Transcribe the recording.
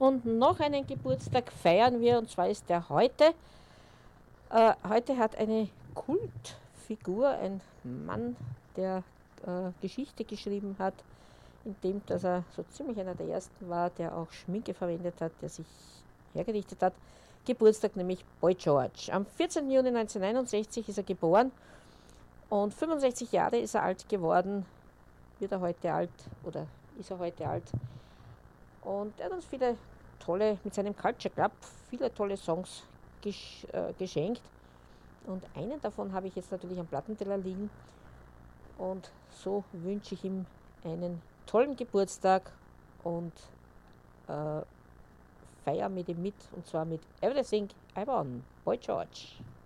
Und noch einen Geburtstag feiern wir, und zwar ist der heute. Heute hat eine Kultfigur, ein Mann, der Geschichte geschrieben hat, indem dass er so ziemlich einer der ersten war, der auch Schminke verwendet hat, der sich hergerichtet hat. Geburtstag, nämlich Boy George. Am 14. Juni 1961 ist er geboren und 65 Jahre ist er alt geworden. Wird er heute alt oder ist er heute alt? Und er hat uns viele tolle, mit seinem Culture Club, viele tolle Songs geschenkt. Und einen davon habe ich jetzt natürlich am Plattenteller liegen. Und so wünsche ich ihm einen tollen Geburtstag und feiere mit ihm mit. Und zwar mit Everything I Want, Boy George.